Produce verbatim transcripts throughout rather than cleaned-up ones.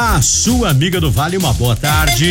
a sua amiga do Vale, uma boa tarde.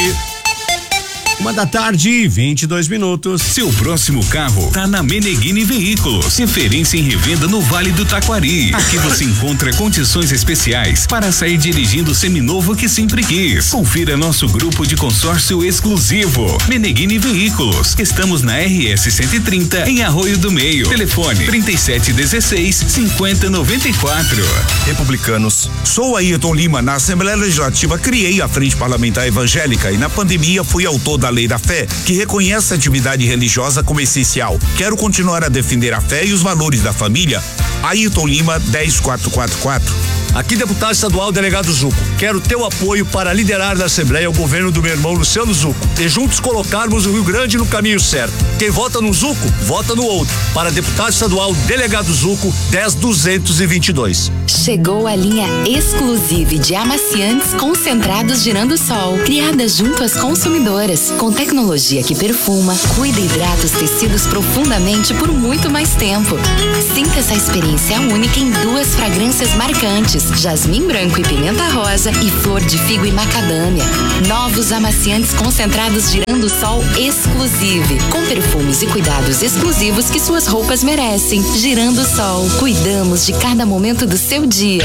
Uma da tarde e vinte e dois minutos. Seu próximo carro tá na Meneghini Veículos. Referência em revenda no Vale do Taquari. Aqui você encontra condições especiais para sair dirigindo o seminovo que sempre quis. Confira nosso grupo de consórcio exclusivo. Meneghini Veículos. Estamos na R S cento e trinta em Arroio do Meio. Telefone trinta e sete dezesseis, cinquenta noventa e quatro. Republicanos. Sou Ayrton Lima. Na Assembleia Legislativa criei a Frente Parlamentar Evangélica e na pandemia fui autor da Lei da Fé, que reconhece a atividade religiosa como essencial. Quero continuar a defender a fé e os valores da família. Ayrton Lima, dez mil quatrocentos e quarenta e quatro. Aqui, deputado estadual, delegado Zuco. Quero teu apoio para liderar na Assembleia o governo do meu irmão Luciano Zuco e juntos colocarmos o Rio Grande no caminho certo. Quem vota no Zuco, vota no outro. Para deputado estadual, delegado Zuco, dez mil duzentos e vinte e dois. Chegou a linha exclusiva de amaciantes concentrados Girando Sol, criada junto às consumidoras, com tecnologia que perfuma, cuida e hidrata os tecidos profundamente por muito mais tempo. Sinta essa experiência única em duas fragrâncias marcantes: jasmim branco e pimenta rosa e flor de figo e macadâmia. Novos amaciantes concentrados Girando Sol Exclusive, com perfumes e cuidados exclusivos que suas roupas merecem. Girando Sol, cuidamos de cada momento do seu dia.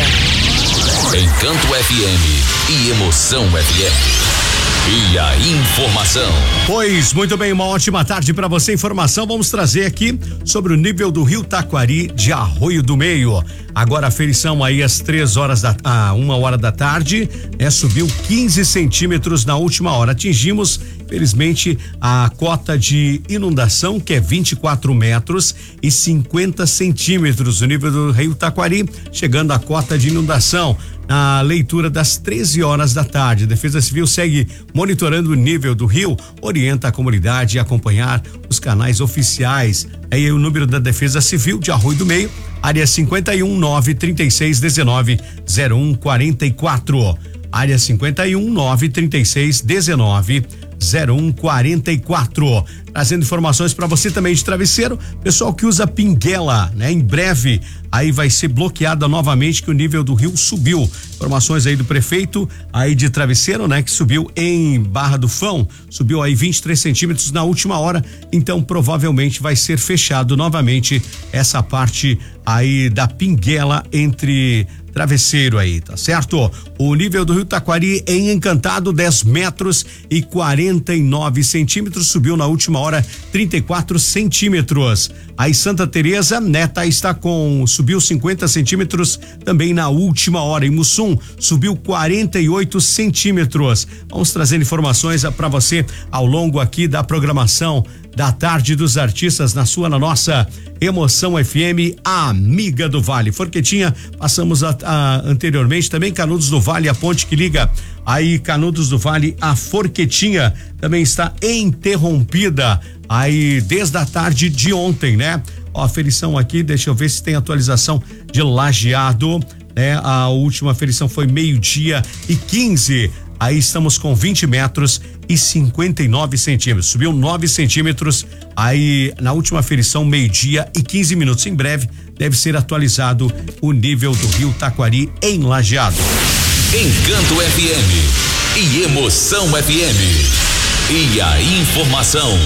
Encanto F M e Emoção F M. E a informação. Pois, muito bem, uma ótima tarde para você. Informação, vamos trazer aqui sobre o nível do Rio Taquari de Arroio do Meio. Agora a ferição aí às três horas da, ah, uma hora da tarde, né? Subiu quinze centímetros na última hora. Atingimos, felizmente, a cota de inundação, que é vinte e quatro metros e cinquenta centímetros. O nível do Rio Taquari chegando à cota de inundação. Na leitura das treze horas da tarde, a Defesa Civil segue monitorando o nível do rio, orienta a comunidade a acompanhar os canais oficiais. Aí o número da Defesa Civil de Arroio do Meio, área cinquenta e um, nove trinta e seis, dezenove, zero um quarenta e quatro. Área cinquenta e um, nove trinta e seis, dezenove, zero um quarenta e quatro. Trazendo informações para você também de travesseiro, pessoal que usa pinguela, né? Em breve aí vai ser bloqueada novamente, que o nível do rio subiu. Informações aí do prefeito aí de travesseiro, né? Que subiu em Barra do Fão, subiu aí vinte e três centímetros na última hora, então provavelmente vai ser fechado novamente essa parte aí da pinguela entre travesseiro aí, tá certo? O nível do Rio Taquari em Encantado, dez metros e quarenta e nove centímetros, subiu na última hora trinta e quatro centímetros. Aí Santa Teresa, Neta está com, subiu cinquenta centímetros também na última hora. Em Mussum, subiu quarenta e oito centímetros. Vamos trazendo informações para você ao longo aqui da programação da Tarde dos Artistas, na sua, na nossa Emoção F M, a amiga do Vale. Forquetinha, passamos a, a, anteriormente também. Canudos do Vale, a ponte que liga aí Canudos do Vale a Forquetinha também está interrompida aí desde a tarde de ontem, né? Ó, a ferição aqui, deixa eu ver se tem atualização de Lajeado, né? A última ferição foi meio-dia e quinze. Aí estamos com vinte metros e cinquenta e nove centímetros. Subiu nove centímetros aí na última ferição, meio-dia e quinze minutos. Em breve deve ser atualizado o nível do Rio Taquari em Lajeado. Encanto F M e Emoção F M. E a informação.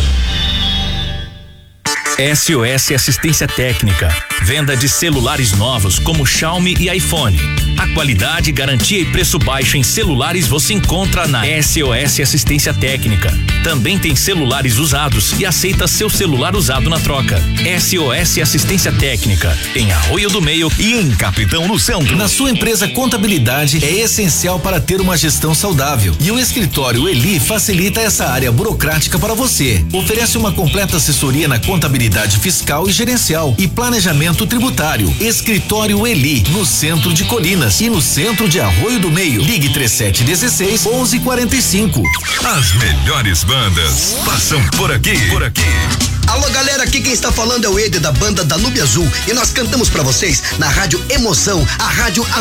S O S Assistência Técnica. Venda de celulares novos como Xiaomi e iPhone. A qualidade, garantia e preço baixo em celulares você encontra na S O S Assistência Técnica. Também tem celulares usados e aceita seu celular usado na troca. S O S Assistência Técnica, em Arroio do Meio e em Capitão no Centro. Na sua empresa, contabilidade é essencial para ter uma gestão saudável. E o escritório Eli facilita essa área burocrática para você. Oferece uma completa assessoria na contabilidade fiscal e gerencial e planejamento tributário. Escritório Eli, no centro de Colinas e no centro de Arroio do Meio. Ligue trinta e sete dezesseis, onze quarenta e cinco. As melhores bandas passam por aqui, por aqui. Alô galera, aqui quem está falando é o Eder da banda Danúbio Azul e nós cantamos pra vocês na Rádio Emoção, a rádio